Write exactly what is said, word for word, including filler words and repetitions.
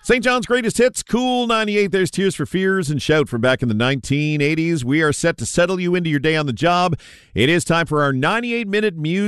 Saint John's greatest hits, Cool ninety-eight. There's Tears for Fears and Shout from back in the nineteen eighties. We are set to settle you into your day on the job. It is time for our ninety-eight minute music.